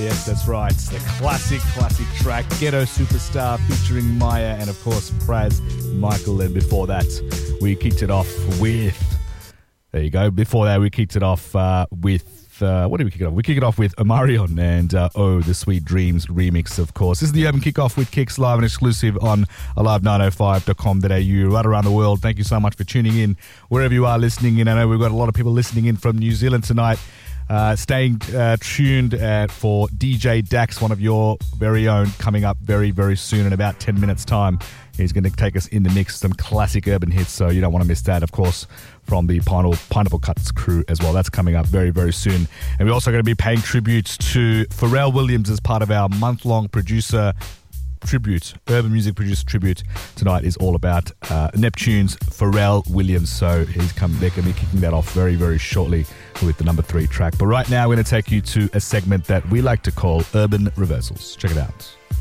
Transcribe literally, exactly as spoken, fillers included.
yes, that's right. The classic, classic track, Ghetto Superstar featuring Maya and, of course, Praz Michael. And before that, we kicked it off with... There you go. Before that, we kicked it off uh, with... Uh, what did we kick it off? We kick it off with Omarion and uh, Oh, the Sweet Dreams remix, of course. This is the Urban Kickoff with Kicks, live and exclusive on alive nine oh five dot com dot a u right around the world. Thank you so much for tuning in wherever you are listening in. I know we've got a lot of people listening in from New Zealand tonight. Uh, staying uh, tuned uh, for D J Dax, one of your very own, coming up very, very soon in about ten minutes' time. He's going to take us in the mix, some classic urban hits, so you don't want to miss that, of course, from the Pineapple, Pineapple Cuts crew as well. That's coming up very, very soon. And we're also going to be paying tributes to Pharrell Williams as part of our month-long producer tribute, urban music producer tribute. Tonight is all about uh, Neptune's Pharrell Williams. So he's come, they're going to be kicking that off very, very shortly with the number three track. But right now, we're going to take you to a segment that we like to call Urban Reversals. Check it out.